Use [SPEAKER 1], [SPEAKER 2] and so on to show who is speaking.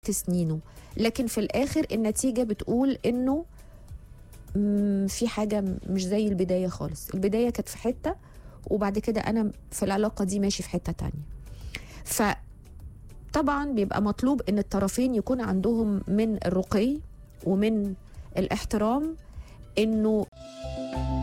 [SPEAKER 1] وقت سنينه، لكن في الآخر النتيجة بتقول إنه في حاجة مش زي البداية خالص. البداية كانت في حتة، وبعد كده أنا في العلاقة دي ماشي في حتة تانية. فطبعا بيبقى مطلوب إن الطرفين يكون عندهم من الرقي ومن الاحترام، إنه